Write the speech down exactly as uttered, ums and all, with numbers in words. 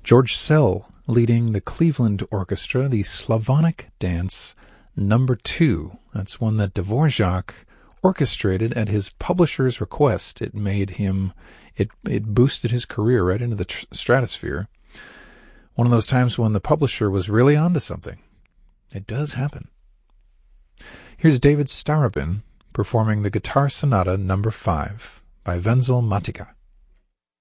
George Szell leading the Cleveland Orchestra, the Slavonic Dance Number Two. That's one that Dvorak orchestrated at his publisher's request. It made him, it it boosted his career right into the tr- stratosphere. One of those times when the publisher was really onto something. It does happen. Here's David Starobin performing the Guitar Sonata Number Five by Wenzel Matica.